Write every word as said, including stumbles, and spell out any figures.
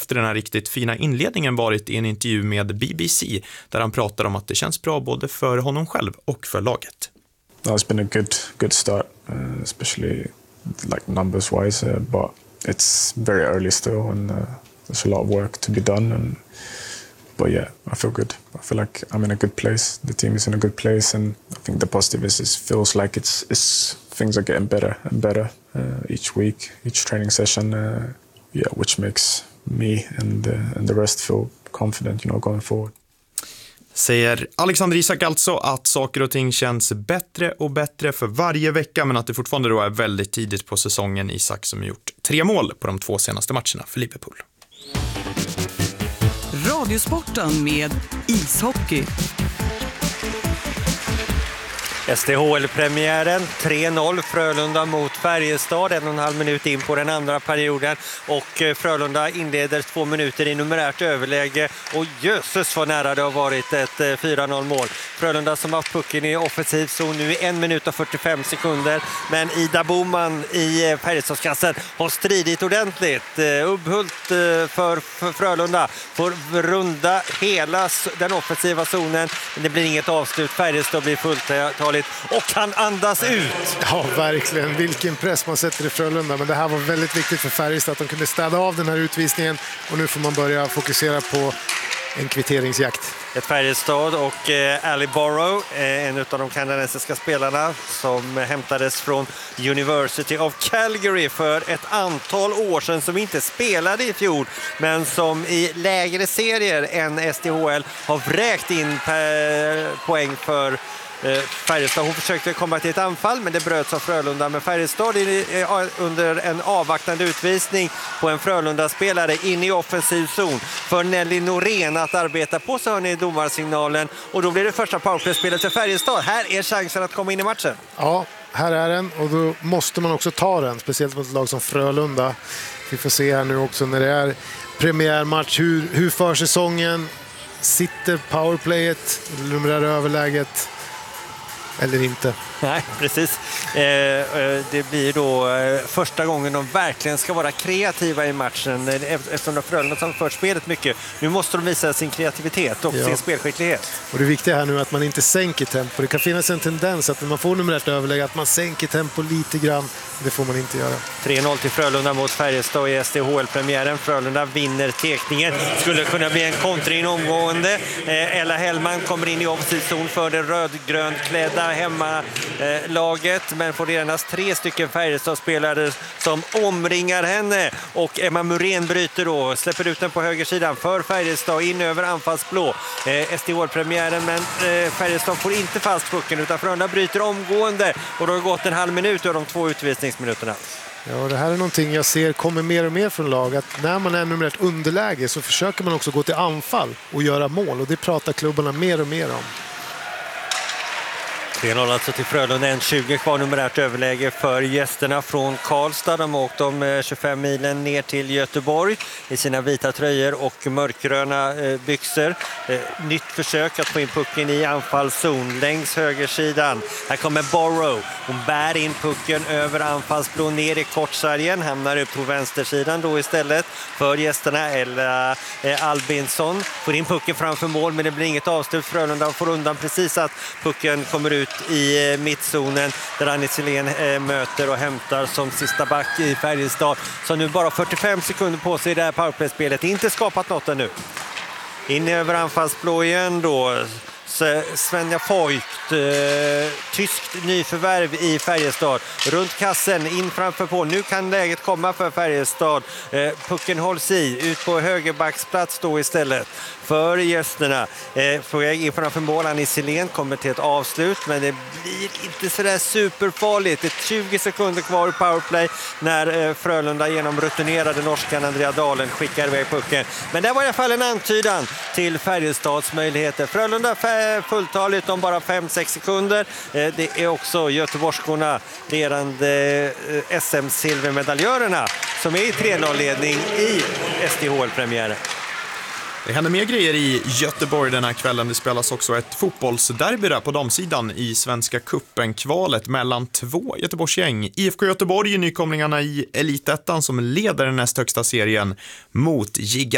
efter den här riktigt fina inledningen varit i en intervju med B B C där han pratar om att det känns bra både för honom själv och för laget. It's been a good good start, uh, especially like numbers wise, uh, but it's very early still and uh, there's a lot of work to be done. And but yeah, I feel good. I feel like I'm in a good place. The team is in a good place, and I think the positive is it feels like it's it's things are getting better and better uh, each week, each training session. Uh, yeah, which makes me and uh, and the rest feel confident, you know, going forward. Säger Alexander Isak alltså att saker och ting känns bättre och bättre för varje vecka, men att det fortfarande då är väldigt tidigt på säsongen. Isak som gjort tre mål på de två senaste matcherna för Liverpool. Radiosporten med ishockey. S D H L-premiären tre noll Frölunda mot Färjestad, en och en halv minut in på den andra perioden, och Frölunda inleder två minuter i numerärt överläge och jösses vad nära det har varit ett fyra noll mål. Frölunda som har pucken i offensiv zon nu i en minut och fyrtiofem sekunder, men Ida Boman i Färjestadskassen har stridit ordentligt. Ubbhult för Frölunda får runda hela den offensiva zonen, men det blir inget avslut. Färjestad blir fulltaligt och kan andas ut. Ja, verkligen. Vilken press man sätter i Frölunda. Men det här var väldigt viktigt för Färjestad att de kunde städa av den här utvisningen. Och nu får man börja fokusera på en kvitteringsjakt. Ett Färjestad och eh, Ali Borrow, eh, en av de kanadensiska spelarna som hämtades från University of Calgary för ett antal år sedan, som inte spelade i fjol men som i lägre serier än S D H L har vräkt in per poäng för Färjestad. Hon försökte komma till ett anfall, men det bröts av Frölunda. Men Färjestad under en avvaktande utvisning på en Frölunda-spelare in i offensiv zon för Nelly Norén att arbeta på, så hör ni domarsignalen. Och då blir det första powerplay-spelet för Färjestad. Här är chansen att komma in i matchen. Ja, här är den, och då måste man också ta den, speciellt mot ett lag som Frölunda. Vi får se här nu också när det är premiärmatch. Hur, hur för säsongen? Sitter powerplayet, numerära överläget eller inte? Nej, precis. Eh, det blir då eh, första gången de verkligen ska vara kreativa i matchen, eftersom de Frölunda som för spelet mycket. Nu måste de visa sin kreativitet och ja. sin spelskicklighet. Och det viktiga här nu är att man inte sänker tempo. Det kan finnas en tendens att när man får numerärt överläge att man sänker tempo lite grann. Det får man inte göra. tre noll till Frölunda mot Färjestad i S D H L-premiären. Frölunda vinner tekningen. Skulle kunna bli en kontring omgående. Eh, Ella Hellman kommer in i offensiv zon för den rödgrönklädda hemma Eh, laget, men får det endast tre stycken Färjestad-spelare som omringar henne, och Emma Murén bryter då, släpper ut den på högersidan för Färjestad in över anfallsblå. Eh, S D H-premiären, men eh, Färjestad får inte fast pucken utan Frölunda bryter omgående, och då har gått en halv minut av de två utvisningsminuterna. Ja, det här är någonting jag ser kommer mer och mer från lag, att när man är numerärt underläge så försöker man också gå till anfall och göra mål, och det pratar klubbarna mer och mer om. tre noll alltså till Frölunda, en tjugo kvar numerärt överläge för gästerna från Karlstad. De har åkt de tjugofem milen ner till Göteborg i sina vita tröjor och mörkgröna byxor. Nytt försök att få in pucken i anfallszon längs högersidan. Här kommer Borrow. Hon bär in pucken över anfallsblå ner i kortsargen. Hamnar upp på vänstersidan då istället för gästerna. Eller Albinsson får in pucken framför mål, men det blir inget avslut. Frölunda får undan precis att pucken kommer ut i mittzonen där Annie Silén eh, möter och hämtar som sista back i Färjestad, som nu bara fyrtiofem sekunder på sig i det här powerplay-spelet. Inte skapat något ännu. In över anfallsblå igen då. Svenja Voigt, eh, tyskt nyförvärv i Färjestad, runt kassen, in framför på. Nu kan läget komma för Färjestad. Eh, pucken hålls i, ut på högerbacksplats då istället för gästerna. Eh, får jag in framför mål, Annie Silén kommer till ett avslut, men det blir inte sådär superfarligt. Det är tjugo sekunder kvar i powerplay när eh, Frölunda genom rutinerade norskan Andrea Dalen skickar iväg pucken. Men det var i alla fall en antydan till Färjestads möjligheter. Frölunda fulltaligt om bara fem sex sekunder. Det är också göteborgskorna, ledande S M-silvermedaljörerna, som är i tre noll-ledning i S D H L-premiären. Det händer mer grejer i Göteborg den här kvällen. Det spelas också ett fotbollsderby där på damsidan i Svenska cupen, kvalet mellan två Göteborgsgäng. I F K Göteborg, nykomlingarna i Elitettan som leder den näst högsta serien, mot Giga